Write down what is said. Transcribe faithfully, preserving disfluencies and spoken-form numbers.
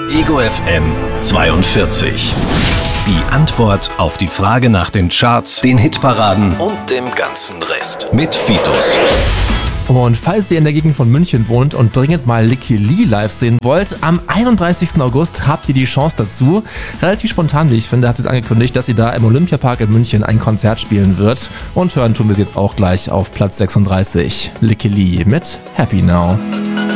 Ego F M zweiundvierzig. Die Antwort auf die Frage nach den Charts, den Hitparaden und dem ganzen Rest. Mit Fitus. Und falls ihr in der Gegend von München wohnt und dringend mal Licky Lee live sehen wollt, am einunddreißigsten August habt ihr die Chance dazu. Relativ spontan, wie ich finde, hat sie es angekündigt, dass sie da im Olympiapark in München ein Konzert spielen wird. Und hören tun wir sie jetzt auch gleich auf Platz sechsunddreißig. Licky Lee mit Happy Now.